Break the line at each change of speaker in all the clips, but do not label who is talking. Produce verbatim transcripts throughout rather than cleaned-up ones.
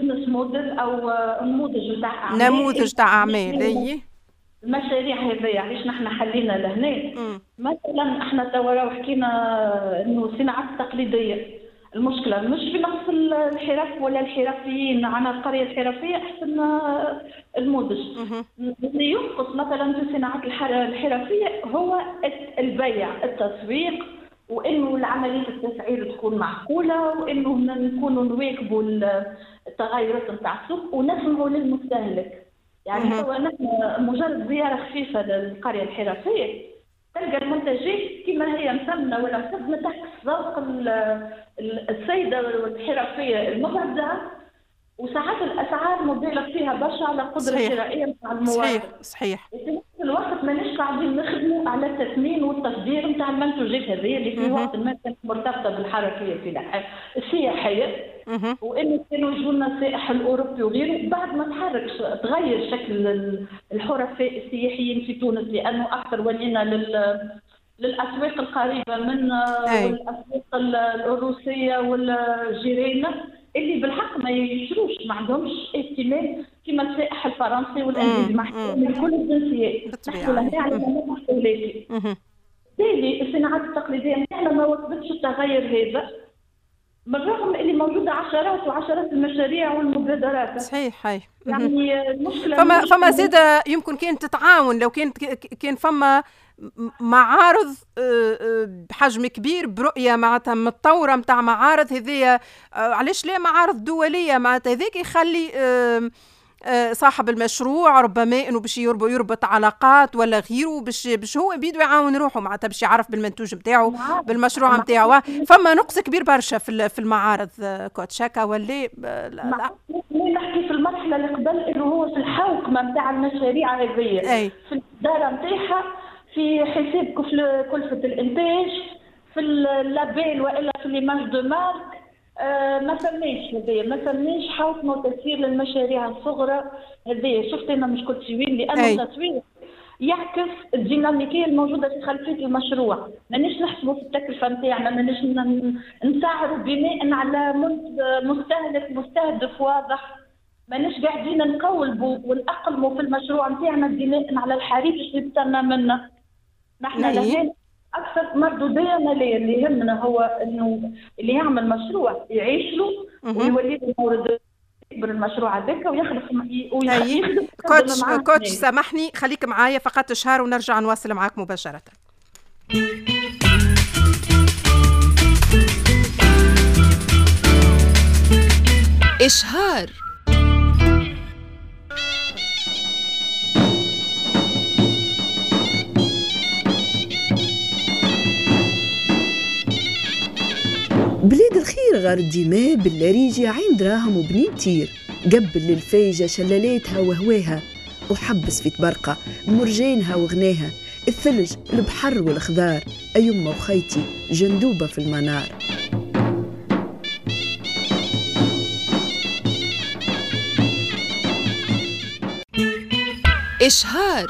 بزنس موديل او نموذج نتاع اعمال،
نموذج تاع اعمال. اي
المشاريع هذه علاش نحن حلينا لهنا. مثلا احنا توا راهو حكينا انه الصناعات التقليديه، المشكله مش في نقص الحرف ولا الحرفيين، عنا القريه الحرفيه احسن المودج. اللي ينقص مثلا في الصناعات الحرفيه هو البيع، التسويق، وانه العمليه التسعير تكون معقوله، وانه نكونوا نواكبوا التغيرات نتاع السوق ونسمعوا للمستهلك. يعني هو نحن مجرد زياره خفيفه للقريه الحرفيه تلقى المنتجات كما هي مسمنه ولا مسمنه تعكس ذوق السيده الحرفيه المبرده، وساعات الاسعار مبالغ فيها برشا على قدره الشرائيه نتاع المواطن.
صحيح صحيح.
في نفس الوقت ماناش قاعدين نخدموا على التثمين والتصدير نتاع المنتوجات هذه اللي في وقت ما كانت مرتبطه بالحركيه السياحيه، وانه كانوا يجونا السائح الاوروبي وغيره. بعد ما تحرك تغير شكل الحرفاء السياحيين في تونس، لانه اكثر ولينا لل للاسواق القريبه من والاسواق الروسيه والجيرانه اللي بالحق ما يشروش، ما عندهمش اهتمام كما السائح الفرنسي والانجليزي مع احترامي لكل الجنسيات. نحن لهنا على مناطق دولتي. بالتالي الصناعات التقليديه نتاعنا ما واكبتش التغير هذا، بالرغم اللي موجوده عشرات وعشرات المشاريع والمبادرات.
صحيح. هاي
يعني المشكله
فما فما زيادة يمكن كانت تتعاون، لو كانت كان فما معارض بحجم كبير برؤيه معناتها متطوره نتاع معارض هذيا، علاش لا معارض دوليه معناتها هذاك يخلي صاحب المشروع ربما انه باش يربط علاقات ولا غيره باش باش هو بيدو يعاون روحه معناتها باش يعرف بالمنتوج نتاعو بالمشروع نتاعو. فما نقص كبير برشا في في المعارض كوتشاكا ولا لا لا
نحكي في المرحله اللي قبل انه هو في الحوكمه نتاع المشاريع هذيا، في الاداره نتاعها، في حساب كلفه الانتاج، في اللابيل والا في ليماج دو مارك. آه ما سميش هذايا، ما سميش حوكمه وتسيير للمشاريع الصغرى هذايا. شفت انا مش كنت وين، لانه التسويق يعكس الديناميكيه الموجوده في خلفيه المشروع. مانيش نحسبوا في التكلفه نتاعنا، مانيش نسعروا بناء على مستهلك مستهدف واضح، مانيش قاعدين نقولبوا ونأقلموا في المشروع نتاعنا بناء على الحريف اللي بتاعنا منه. نحن لهنا اكثر مردوديه ماليه، اللي يهمنا هو انه اللي يعمل مشروع يعيش له ويولي له مورد يكبر المشروع هذاك ويخلق ويخدم.
كوتش كوتش سامحني خليك معايا فقط شهر ونرجع نواصل معاك مباشره.
إشهار.
بلاد الخير غار الدماء باللاريجي عين دراهم وبنين تير، قبل للفيجة شلالاتها وهواها، وحبس في تبرقة مرجانها وغناها، الثلج البحر والخضار، أيما وخيتي جندوبة في المنار.
إشهار.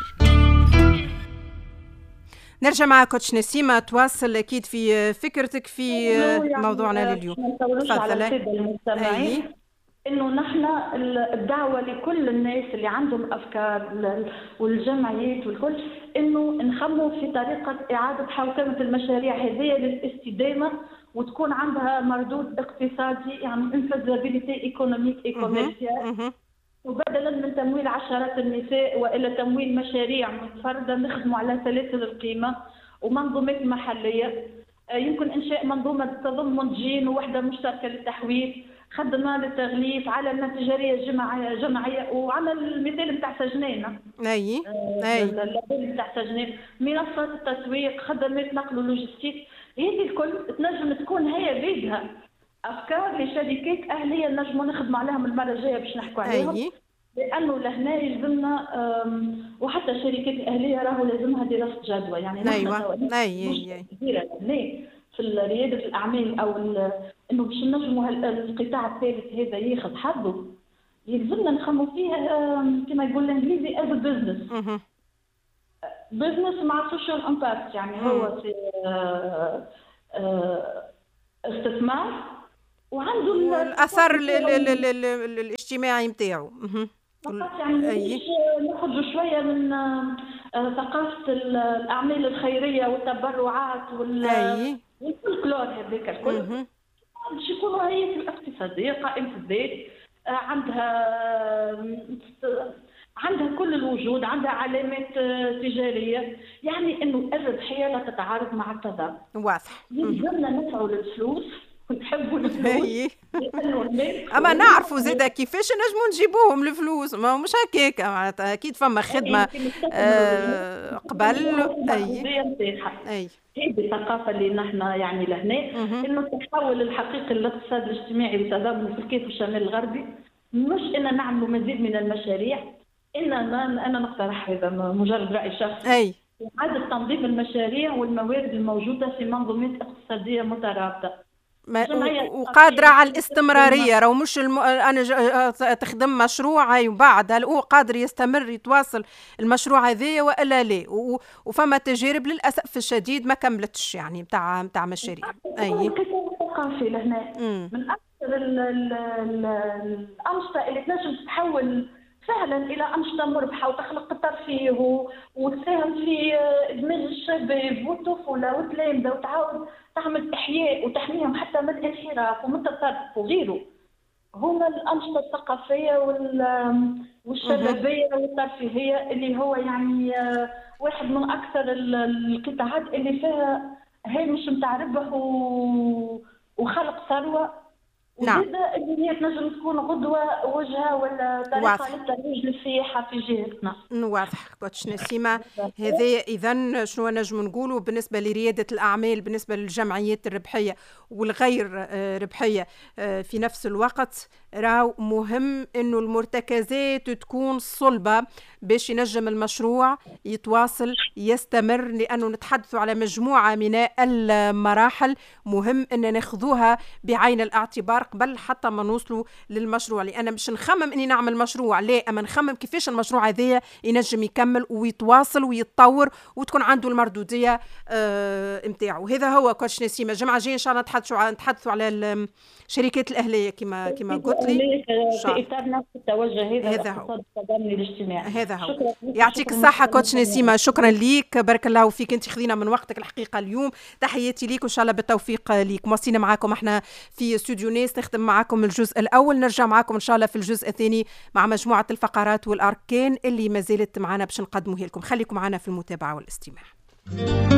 نرجع مع كوتش نسيمة تواصل أكيد في فكرتك في موضوعنا لليوم.
تفضلي. إنه نحن الدعوة لكل الناس اللي عندهم أفكار والجمعيات والكل إنه نخموا في طريقة إعادة حوكمة المشاريع هذه للاستدامة وتكون عندها مردود اقتصادي، يعني انفيزابيليتي ايكونوميك اي كوميرسيال، وبدلا من تمويل عشرات النساء والى تمويل مشاريع منفرده نخدموا على سلاسل القيمه ومنظومات محليه. يمكن انشاء منظومه تضم منتجين ووحده مشتركه للتحويل، خدمه للتغليف، على التجاريه الجماعيه جماعيه، وعلى المثال نتاع سجنينا.
اي
اي اللابيل نتاع سجنين، منصات التسويق، خدمات نقل ولوجستيك، هذه الكل تنجم تكون هي بيدها افكار لشركات اهليه نجموا نخدموا عليهم المره الجايه باش نحكوا عليهم.
أي.
لانه لهنا يلزمنا وحتى الشركات الاهليه راهو لازمها دراسه جدوى، يعني
ايوه اي
كبيره لهنا في رياده الاعمال او انه باش نجموا القطاع الثالث هذا ياخذ حظه، يلزمنا نخموا فيه كما يقول الانجليزي از بزنس بزنس مع سوشيال امباكت. يعني هو في استثمار وعنده
الاثر الاجتماعي نتاعو.
فقط يعني نخرجوا شويه من ثقافه الاعمال الخيريه والتبرعات والفولكلور هذاك الكل، باش يكونوا هي الاقتصاديه قائمه الذات، عندها عندها كل الوجود، عندها علامات تجاريه، يعني انه الربحيه لا تتعارض مع التضامن.
واضح.
يلزمنا نسعوا للفلوس ونحبوا الفلوس.
اما نعرفوا زاده كيفاش نجموا نجيبوهم الفلوس، ما مش هكاك معناتها اكيد فما خدمه آه قبل. اي
اي هذه الثقافه اللي نحن يعني لهنا، انه التحول الحقيقي للاقتصاد الاجتماعي والتضامن في الكيف والشمال الغربي مش ان نعملوا مزيد من المشاريع، انما انا نقترح هذا مجرد راي شخصي،
اي
اعاده تنظيم المشاريع والموارد الموجوده في منظومات اقتصاديه مترابطه
وقادرة على الاستمرارية. راهو مش الم... أنا تخدم مشروع هاي وبعد هل هو قادر يستمر يتواصل المشروع هذايا وإلا لا، و... وفما تجارب للأسف الشديد ما كملتش يعني متاع متاع مشاريع.
أي الثقافي لهنا من أكثر ال... ال... ال... الأنشطة اللي تنجم تتحول فعلا الى انشطه مربحه وتخلق الترفيه وتساهم في ادماج الشباب والطفوله والتلامذه وتعاود تعمل احياء وتحميهم حتى من الانحراف ومن التطرف وغيره، هما الانشطه الثقافيه والشبابيه والترفيهيه اللي هو يعني واحد من اكثر القطاعات اللي فيها هامش نتاع ربح وخلق ثروه.
نعم.
وزيدا اللي هي تنجم تكون غدوه وجهه ولا طريقه للترويج للسياحه في جهتنا.
واضح كوتش نسيمه. هذا اذا شنو نجم نقولوا بالنسبه لرياده الاعمال بالنسبه للجمعيات الربحيه والغير ربحيه في نفس الوقت، راهو مهم انه المرتكزات تكون صلبه باش ينجم المشروع يتواصل يستمر، لانه نتحدثوا على مجموعه من المراحل مهم ان ناخذوها بعين الاعتبار قبل حتى ما نوصلوا للمشروع، لأن مش نخمم إني نعمل مشروع، لا أما نخمم كيفاش المشروع هذايا ينجم يكمل ويتواصل ويتطور وتكون عنده المردودية آه متاعه. هذا هو كوتش نسيمة. الجمعة الجاية إن شاء الله نتحدثوا نتحدثوا على الشركات الأهلية كما كما قلت لي
في إطار نفس التوجه هذا
هذا هو
التضامن الاجتماعي.
هذا هو. يعطيك الصحة كوتش نسيمة، شكرا ليك، بارك الله فيك، أنت خذينا من وقتك الحقيقة اليوم. تحياتي ليك وإن شاء الله بالتوفيق ليك. مواصلين معاكم احنا في استوديو ناس، نختم معاكم الجزء الأول، نرجع معاكم إن شاء الله في الجزء الثاني مع مجموعة الفقرات والأركان اللي ما زالت معنا باش نقدموها لكم. خليكم معنا في المتابعة والاستماع.